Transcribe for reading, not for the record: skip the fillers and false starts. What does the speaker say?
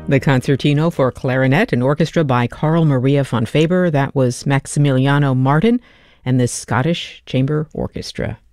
The Concertino for Clarinet and Orchestra by Carl Maria von Faber. That was Maximiliano Martin and the Scottish Chamber Orchestra.